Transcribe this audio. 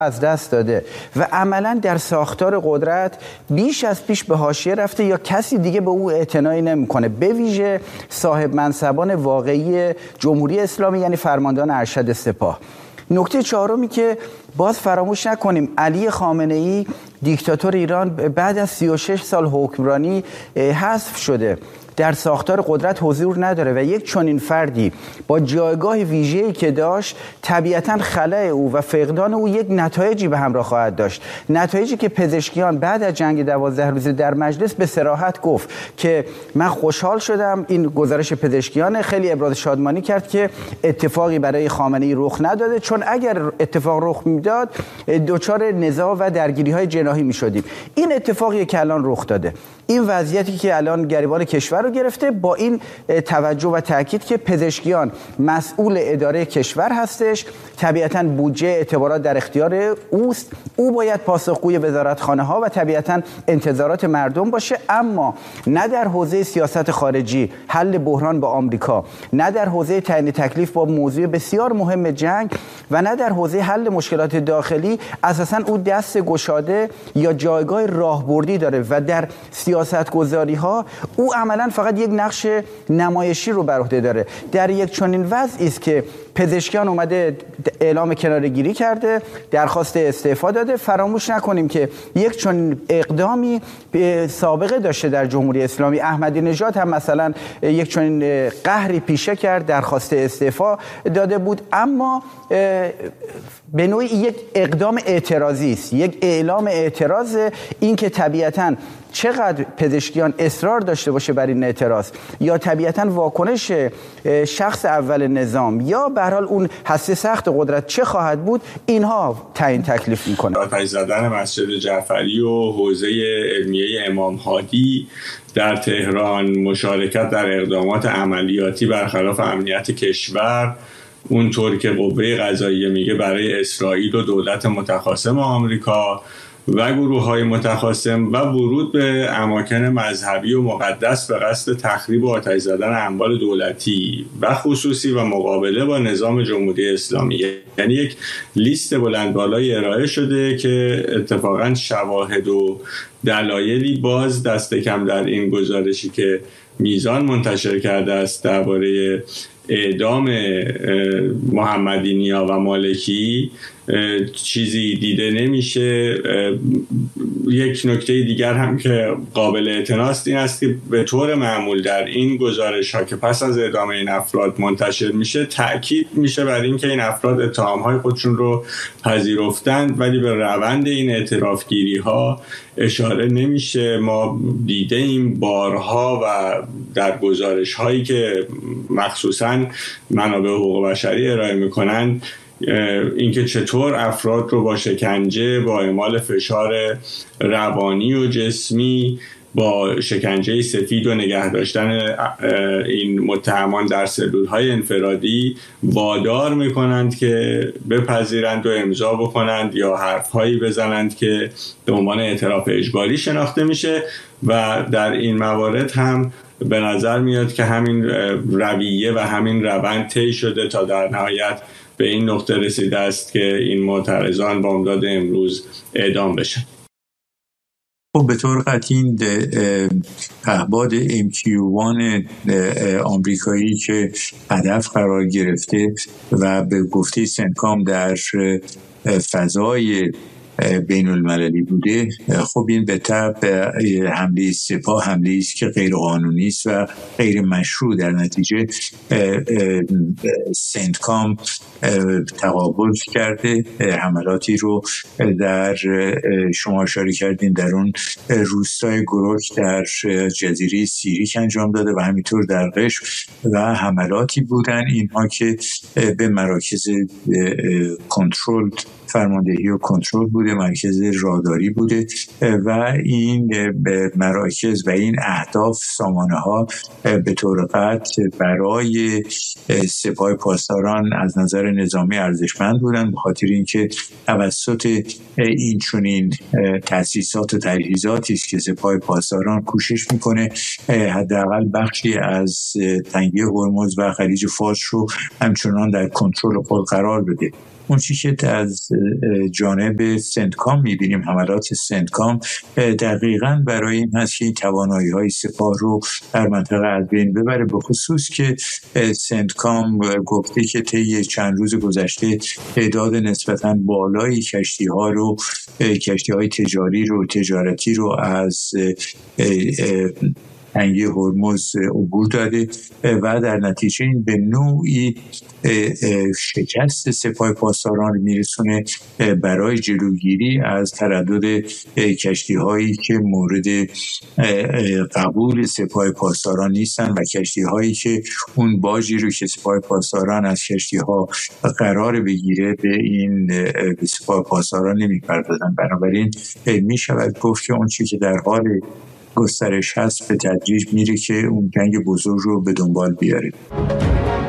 از دست داده و عملاً در ساختار قدرت بیش از پیش به حاشیه رفته یا کسی دیگه به او اعتنایی نمیکنه، به ویژه صاحب منصبان واقعی جمهوری اسلامی، یعنی فرماندهان ارشد سپاه. نکته چهارمی که باز فراموش نکنیم، علی خامنه‌ای دیکتاتور ایران بعد از 36 سال حکمرانی حذف شده، در ساختار قدرت حضور نداره و یک چنین فردی با جایگاه ویژه‌ای که داشت طبیعتاً خلأ او و فقدان او یک نتایجی به همراه خواهد داشت، نتایجی که پزشکیان بعد از جنگ 12 روزه در مجلس به صراحت گفت که من خوشحال شدم، این گزارش پزشکیان خیلی ابراز شادمانی کرد که اتفاقی برای خامنه‌ای رخ نداده، چون اگر اتفاق رخ میداد دچار نزاع و درگیری‌های جناحی می‌شدیم. این اتفاقی که الان رخ داده، این وضعیتی که الان گریبان کشور رو گرفته، با این توجه و تاکید که پزشکیان مسئول اداره کشور هستش، طبیعتاً بودجه اعتبارات در اختیار اوست، او باید پاسخگوی وزارتخانه ها و طبیعتاً انتظارات مردم باشه، اما نه در حوزه سیاست خارجی حل بحران با آمریکا، نه در حوزه تعیین تکلیف با موضوع بسیار مهم جنگ و نه در حوزه حل مشکلات داخلی اساساً او دست گشاده یا جایگاه راهبردی داره و در سیاست‌گذاری ها او عملاً فقط یک نقش نمایشی رو بر عهده داره. در یک چنین وضعی است که پزشکیان اومده اعلام کناره‌گیری کرده، درخواست استعفا داده. فراموش نکنیم که یک چنین اقدامی سابقه داشته در جمهوری اسلامی. احمدی نژاد هم مثلا یک چنین قهری پیشه کرد، درخواست استعفا داده بود، اما به نوعی یک اقدام اعتراضی است، یک اعلام اعتراض. این که طبیعتاً چقدر پزشکیان اصرار داشته باشه بر این اعتراض یا طبیعتاً واکنش شخص اول نظام یا به هر حال اون هسته سخت قدرت چه خواهد بود، اینها تعیین تکلیف میکنه. آتش زدن مسجد جعفری و حوزه علمیه امام هادی در تهران، مشارکت در اقدامات عملیاتی برخلاف امنیت کشور، اونطور که قوه قضاییه میگه برای اسرائیل و دولت متخاصم آمریکا و گروه‌های متخاصم، و ورود به اماکن مذهبی و مقدس به قصد تخریب و آتش زدن اموال دولتی و خصوصی و مقابله با نظام جمهوری اسلامی. یعنی یک لیست بلند بالایی ارائه شده که اتفاقاً شواهد و دلایلی باز دست کم در این گزارشی که میزان منتشر کرده است درباره اعدام محمدی نیا و مالکی چیزی دیده نمیشه. یک نکته دیگر هم که قابل اعتناست این است که به طور معمول در این گزارش ها که پس از اعدام این افراد منتشر میشه تأکید میشه بر این که این افراد اتهام های خودشون رو پذیرفتند، ولی به روند این اعتراف گیری ها اشاره نمیشه. ما دیده ایم بارها و در گزارش هایی که مخصوصاً منابع حقوق بشری ارائه میکنند اینکه چطور افراد رو با شکنجه، با اعمال فشار روانی و جسمی، با شکنجه سفید و نگه داشتن این متهمان در سلول‌های انفرادی وادار میکنند که بپذیرند و امضا بکنند یا حرف‌هایی بزنند که به عنوان اعتراف اجباری شناخته میشه. و در این موارد هم به نظر میاد که همین رویه و همین روند طی شده تا در نهایت به این نقطه رسیده است که این معترضان بامداد امروز اعدام بشن. خب به طور قطعی این پهپاد MQ-1 آمریکایی که هدف قرار گرفته و به گفته سنتکام در فضای بین المللی بوده، خب این به طبع حمله سپاه حمله است که غیر قانونی است و غیر مشروع. در نتیجه سنتکام تقابل کرده، حملاتی رو در شما اشاره کردین در اون روستای گروک در جزیره سیریک انجام داده و همینطور در قشم و حملاتی بودن اینها که به مراکز کنترل، فرماندهی و کنترل بوده، مرکز راداری بوده و این مراکز و این اهداف سامانه ها به طور قطع برای سپاه پاسداران از نظر نظامی ارزشمند بودن، به خاطر اینکه توسط این چنین تأسیسات و تجهیزاتی است که سپاه پاسداران کوشش میکنه حداقل بخشی از تنگه هرمز و خلیج فارس رو همچنان در کنترل خود قرار بده. اون چیزی که از جانب سنتکام میبینیم، حملات سنتکام دقیقاً برای این هست که این توانایی‌های سپاه رو در منطقه از بین ببره، به خصوص که سنتکام گفته که طی چند روز گذشته تعداد نسبتاً بالایی کشتی‌های تجارتی رو از تنگه هرمز عبور داده و در نتیجه این به نوعی شکست سپاه پاسداران میرسونه برای جلوگیری از تردد کشتی‌هایی که مورد قبول سپاه پاسداران نیستن و کشتی‌هایی که اون باجی رو که سپاه پاسداران از کشتی‌ها قرار بگیره به سپاه پاسداران نمی‌پردازن. بنابراین می‌شود گفت که اون چیزی که در حال گسترش هست به تدریج میره که اون جنگ بزرگ رو به دنبال بیاره.